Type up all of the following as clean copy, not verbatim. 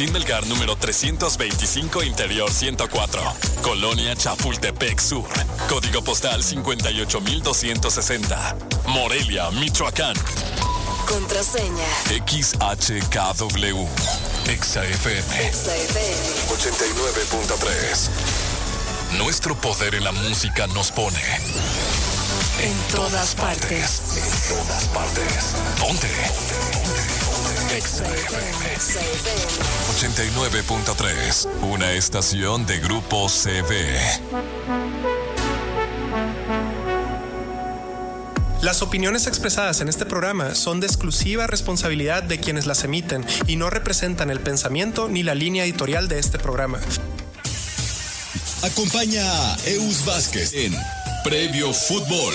Agustín Melgar, número 325, Interior 104. Colonia Chapultepec Sur. Código postal 58260. Morelia, Michoacán. Contraseña. XHKW. XFM. 89.3. Nuestro poder en la música nos pone en todas partes. En todas partes. ¿Dónde? XFM 89.3. Una estación de Grupo CV. Las opiniones expresadas en este programa son de exclusiva responsabilidad de quienes las emiten y no representan el pensamiento ni la línea editorial de este programa. Acompaña a Eus Vázquez en Previo Fútbol.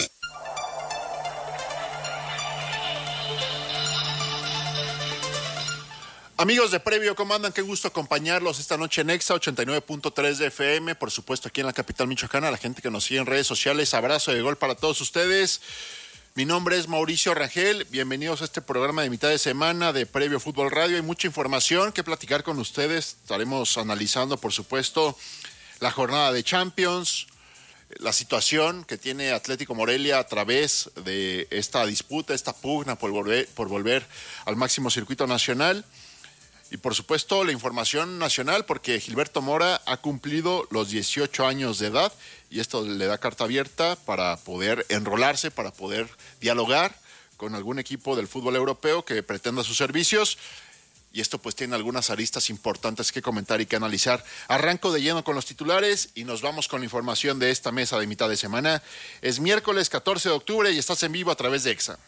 Amigos de Previo, ¿cómo andan? Qué gusto acompañarlos esta noche en Exa 89.3 de FM, por supuesto aquí en la capital michoacana, la gente que nos sigue en redes sociales, abrazo de gol para todos ustedes. Mi nombre es Mauricio Rangel, bienvenidos a este programa de mitad de semana de Previo Fútbol Radio. Hay mucha información que platicar con ustedes, estaremos analizando por supuesto la jornada de Champions, la situación que tiene Atlético Morelia a través de esta disputa, esta pugna por volver al máximo circuito nacional. Y por supuesto la información nacional, porque Gilberto Mora ha cumplido los 18 años de edad y esto le da carta abierta para poder enrolarse, para poder dialogar con algún equipo del fútbol europeo que pretenda sus servicios. Y esto pues tiene algunas aristas importantes que comentar y que analizar. Arranco de lleno con los titulares y nos vamos con la información de esta mesa de mitad de semana. Es miércoles 14 de octubre y estás en vivo a través de Exa.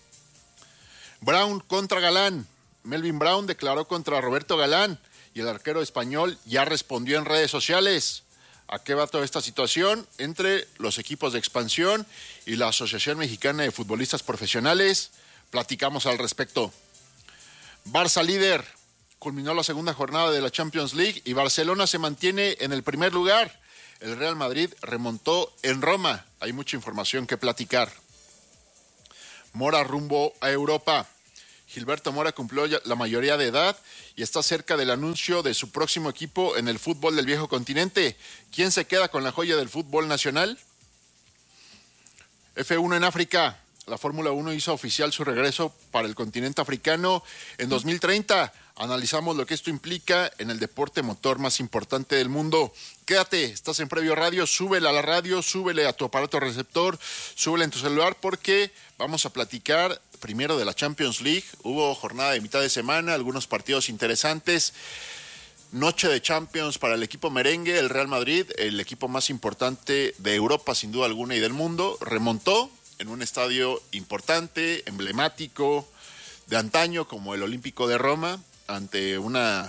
Brown contra Galán. Melvin Brown declaró contra Roberto Galán y el arquero español ya respondió en redes sociales. ¿A qué va toda esta situación entre los equipos de expansión y la Asociación Mexicana de Futbolistas Profesionales? Platicamos al respecto. Barça líder. Culminó la segunda jornada de la Champions League y Barcelona se mantiene en el primer lugar. El Real Madrid remontó en Roma. Hay mucha información que platicar. Mora rumbo a Europa. Gilberto Mora cumplió la mayoría de edad y está cerca del anuncio de su próximo equipo en el fútbol del viejo continente. ¿Quién se queda con la joya del fútbol nacional? F1 en África. La Fórmula 1 hizo oficial su regreso para el continente africano en 2030. Analizamos lo que esto implica en el deporte motor más importante del mundo. Quédate, estás en Previo Radio, súbele a la radio, súbele a tu aparato receptor, súbele en tu celular porque vamos a platicar primero de la Champions League. Hubo jornada de mitad de semana, algunos partidos interesantes. Noche de Champions para el equipo merengue, el Real Madrid, el equipo más importante de Europa sin duda alguna y del mundo, remontó en un estadio importante, emblemático, de antaño como el Olímpico de Roma, ante una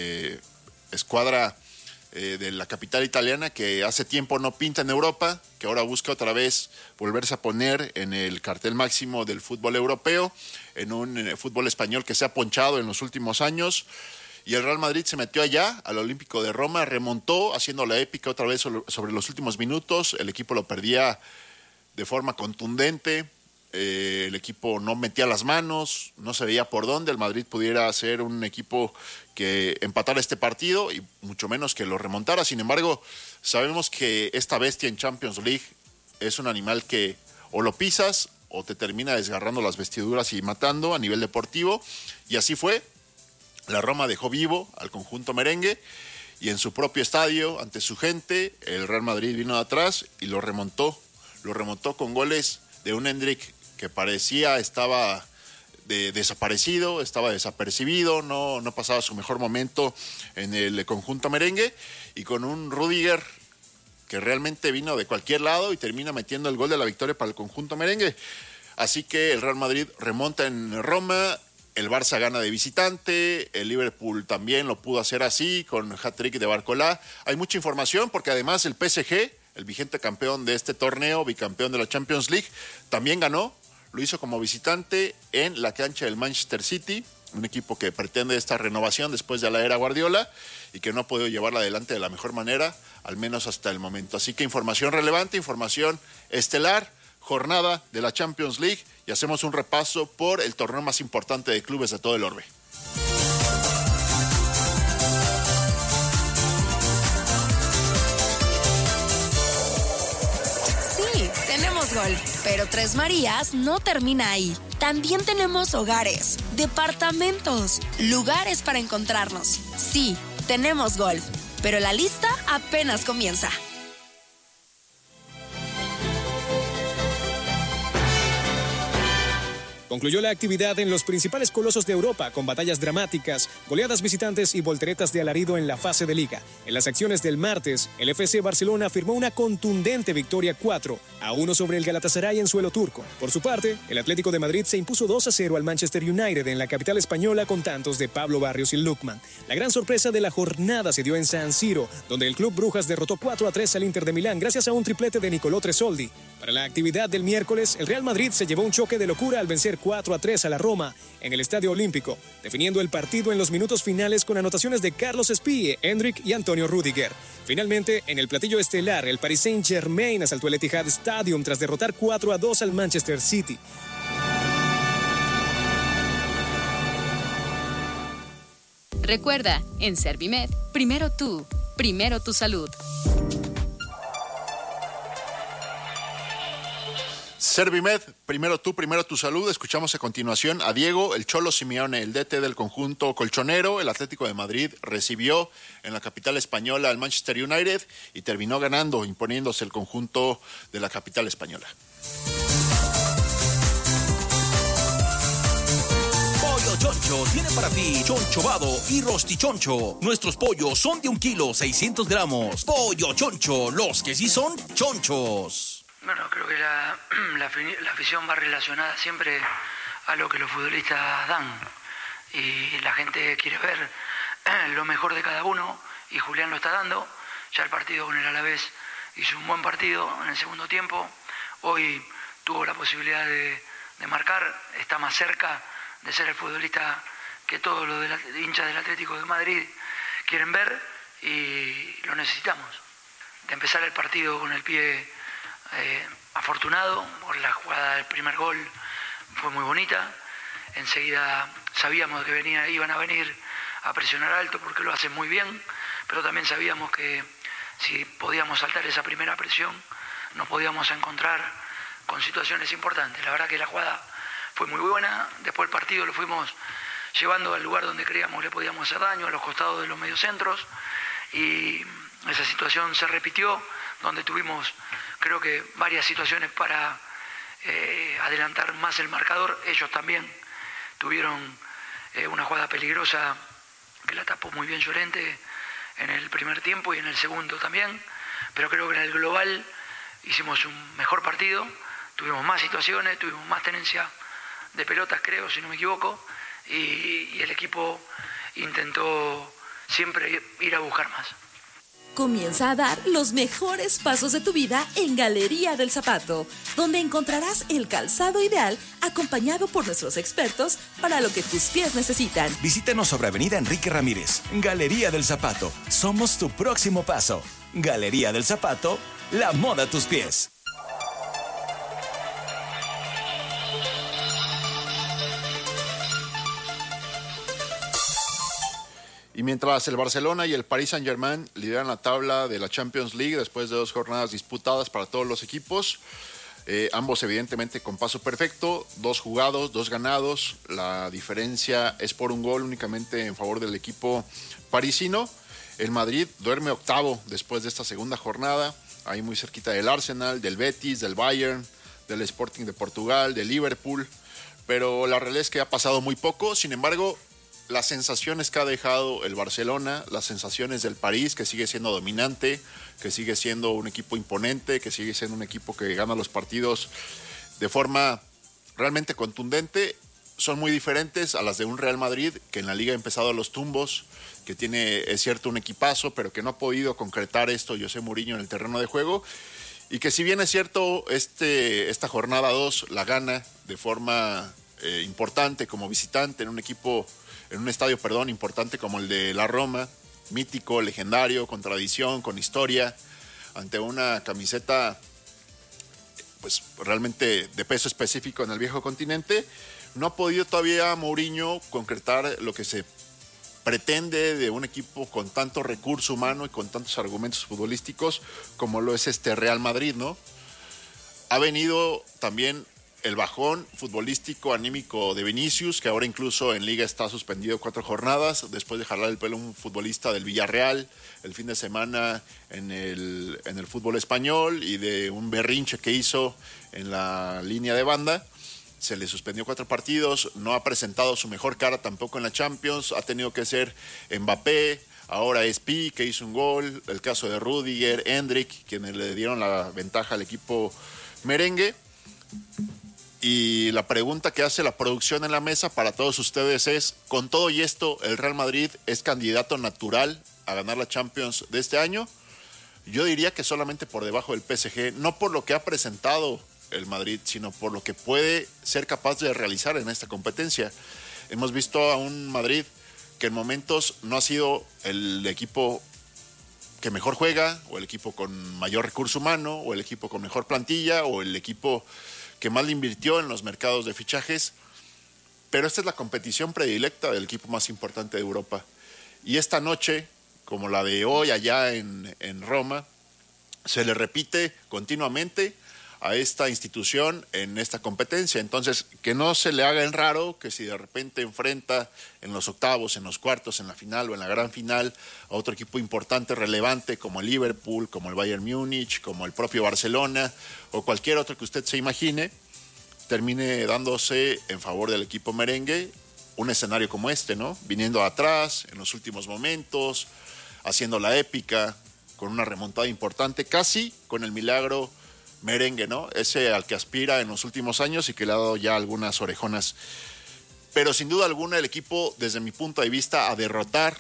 escuadra de la capital italiana que hace tiempo no pinta en Europa, que ahora busca otra vez volverse a poner en el cartel máximo del fútbol europeo, en un fútbol español que se ha ponchado en los últimos años. Y el Real Madrid se metió allá, al Olímpico de Roma, remontó, haciendo la épica otra vez sobre los últimos minutos. El equipo lo perdía de forma contundente, el equipo no metía las manos, no se veía por dónde el Madrid pudiera ser un equipo que empatara este partido y mucho menos que lo remontara. Sin embargo, sabemos que esta bestia en Champions League es un animal que o lo pisas o te termina desgarrando las vestiduras y matando a nivel deportivo, y así fue. La Roma dejó vivo al conjunto merengue y en su propio estadio, ante su gente, el Real Madrid vino de atrás y lo remontó con goles de un Endrick que parecía estaba desaparecido, estaba desapercibido, no pasaba su mejor momento en el conjunto merengue, y con un Rüdiger que realmente vino de cualquier lado y termina metiendo el gol de la victoria para el conjunto merengue. Así que el Real Madrid remonta en Roma, el Barça gana de visitante, el Liverpool también lo pudo hacer así con hat-trick de Barcolá. Hay mucha información porque además el PSG, el vigente campeón de este torneo, bicampeón de la Champions League, también ganó. Lo hizo como visitante en la cancha del Manchester City, un equipo que pretende esta renovación después de la era Guardiola y que no ha podido llevarla adelante de la mejor manera, al menos hasta el momento. Así que información relevante, información estelar, jornada de la Champions League, y hacemos un repaso por el torneo más importante de clubes de todo el orbe. tenemos golf, pero Tres Marías no termina ahí. También tenemos hogares, departamentos, lugares para encontrarnos. Sí, tenemos golf, pero la lista apenas comienza. Concluyó la actividad en los principales colosos de Europa con batallas dramáticas, goleadas visitantes y volteretas de alarido en la fase de liga. En las acciones del martes, el FC Barcelona firmó una contundente victoria 4-1 sobre el Galatasaray en suelo turco. Por su parte, el Atlético de Madrid se impuso 2-0 al Manchester United en la capital española con tantos de Pablo Barrios y Lookman. La gran sorpresa de la jornada se dio en San Siro, donde el club Brujas derrotó 4-3 al Inter de Milán gracias a un triplete de Nicolò Tresoldi. Para la actividad del miércoles, el Real Madrid se llevó un choque de locura al vencer 4-3 a la Roma en el Estadio Olímpico, definiendo el partido en los minutos finales con anotaciones de Carlos Espie, Endrick y Antonio Rüdiger. Finalmente, en el platillo estelar, el Paris Saint-Germain asaltó el Etihad Stadium tras derrotar 4-2 al Manchester City. Recuerda, en Servimed, primero tú, primero tu salud. Servimed, primero tú, primero tu salud. Escuchamos a continuación a Diego, el Cholo Simeone, el DT del conjunto colchonero. El Atlético de Madrid recibió en la capital española al Manchester United y terminó ganando, imponiéndose el conjunto de la capital española. Pollo Choncho tiene para ti chonchovado y rostichoncho. Nuestros pollos son de 1 kilo, 600 gramos. Pollo Choncho, los que sí son chonchos. Bueno, creo que la afición va relacionada siempre a lo que los futbolistas dan y la gente quiere ver lo mejor de cada uno y Julián lo está dando. Ya el partido con el Alavés hizo un buen partido en el segundo tiempo, hoy tuvo la posibilidad de marcar, está más cerca de ser el futbolista que todos los hinchas del Atlético de Madrid quieren ver y lo necesitamos. De empezar el partido con el pie afortunado por la jugada del primer gol, fue muy bonita. Enseguida sabíamos que iban a venir a presionar alto porque lo hacen muy bien, pero también sabíamos que si podíamos saltar esa primera presión nos podíamos encontrar con situaciones importantes. La verdad que la jugada fue muy buena. Después el partido lo fuimos llevando al lugar donde creíamos le podíamos hacer daño, a los costados de los mediocentros, y esa situación se repitió, donde tuvimos creo que varias situaciones para adelantar más el marcador. Ellos también tuvieron una jugada peligrosa que la tapó muy bien Llorente en el primer tiempo y en el segundo también, pero creo que en el global hicimos un mejor partido, tuvimos más situaciones, tuvimos más tenencia de pelotas, creo, si no me equivoco, y el equipo intentó siempre ir a buscar más. Comienza a dar los mejores pasos de tu vida en Galería del Zapato, donde encontrarás el calzado ideal acompañado por nuestros expertos para lo que tus pies necesitan. Visítanos sobre Avenida Enrique Ramírez. Galería del Zapato. Somos tu próximo paso. Galería del Zapato, la moda a tus pies. Y mientras el Barcelona y el Paris Saint-Germain lideran la tabla de la Champions League después de 2 jornadas disputadas para todos los equipos, ambos evidentemente con paso perfecto, 2 jugados, 2 ganados, la diferencia es por 1 gol únicamente en favor del equipo parisino. El Madrid duerme octavo después de esta segunda jornada, ahí muy cerquita del Arsenal, del Betis, del Bayern, del Sporting de Portugal, del Liverpool, pero la realidad es que ha pasado muy poco. Sin embargo, las sensaciones que ha dejado el Barcelona, las sensaciones del París, que sigue siendo dominante, que sigue siendo un equipo imponente, que sigue siendo un equipo que gana los partidos de forma realmente contundente, son muy diferentes a las de un Real Madrid, que en la Liga ha empezado a los tumbos, que tiene, es cierto, un equipazo, pero que no ha podido concretar esto José Mourinho en el terreno de juego, y que si bien es cierto, esta jornada 2 la gana de forma importante como visitante en un estadio importante como el de la Roma, mítico, legendario, con tradición, con historia, ante una camiseta pues realmente de peso específico en el viejo continente. No ha podido todavía Mourinho concretar lo que se pretende de un equipo con tanto recurso humano y con tantos argumentos futbolísticos como lo es este Real Madrid, ¿no? Ha venido también el bajón futbolístico anímico de Vinicius, que ahora incluso en Liga está suspendido 4 jornadas, después de jalar el pelo a un futbolista del Villarreal el fin de semana en el fútbol español, y de un berrinche que hizo en la línea de banda. Se le suspendió 4 partidos, no ha presentado su mejor cara tampoco en la Champions, ha tenido que ser Mbappé, ahora es Pi, que hizo un gol, el caso de Rudiger, Endrick, quienes le dieron la ventaja al equipo merengue. Y la pregunta que hace la producción en la mesa para todos ustedes es, con todo y esto, ¿el Real Madrid es candidato natural a ganar la Champions de este año? Yo diría que solamente por debajo del PSG, no por lo que ha presentado el Madrid, sino por lo que puede ser capaz de realizar en esta competencia. Hemos visto a un Madrid que en momentos no ha sido el equipo que mejor juega, o el equipo con mayor recurso humano, o el equipo con mejor plantilla, o el equipo que más le invirtió en los mercados de fichajes, pero esta es la competición predilecta del equipo más importante de Europa. Y esta noche, como la de hoy allá en Roma, se le repite continuamente a esta institución en esta competencia. Entonces, que no se le haga en raro que si de repente enfrenta en los octavos, en los cuartos, en la final o en la gran final a otro equipo importante, relevante, como el Liverpool, como el Bayern Múnich, como el propio Barcelona o cualquier otro que usted se imagine, termine dándose en favor del equipo merengue un escenario como este, ¿no? Viniendo atrás en los últimos momentos, haciendo la épica, con una remontada importante, casi con el milagro merengue, ¿no? Ese al que aspira en los últimos años y que le ha dado ya algunas orejonas. Pero sin duda alguna el equipo, desde mi punto de vista, a derrocar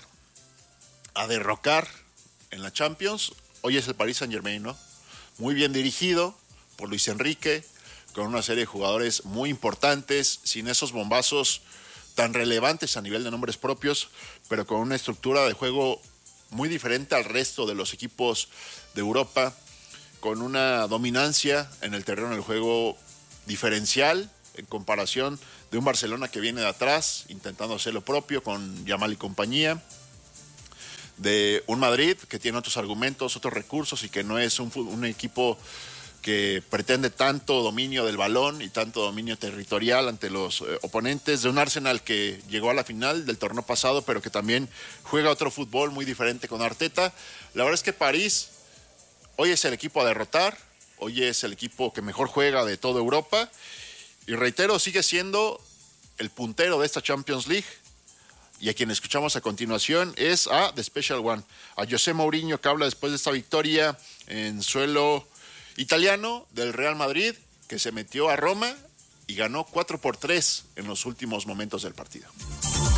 en la Champions, hoy es el Paris Saint-Germain, ¿no? Muy bien dirigido por Luis Enrique, con una serie de jugadores muy importantes, sin esos bombazos tan relevantes a nivel de nombres propios, pero con una estructura de juego muy diferente al resto de los equipos de Europa, con una dominancia en el terreno del juego diferencial en comparación de un Barcelona que viene de atrás intentando hacer lo propio con Yamal y compañía, de un Madrid que tiene otros argumentos, otros recursos y que no es un equipo que pretende tanto dominio del balón y tanto dominio territorial ante los oponentes, de un Arsenal que llegó a la final del torneo pasado pero que también juega otro fútbol muy diferente con Arteta. La verdad es que París hoy es el equipo a derrotar, hoy es el equipo que mejor juega de toda Europa y reitero, sigue siendo el puntero de esta Champions League. Y a quien escuchamos a continuación es a The Special One, a José Mourinho, que habla después de esta victoria en suelo italiano del Real Madrid, que se metió a Roma y ganó 4-3 en los últimos momentos del partido.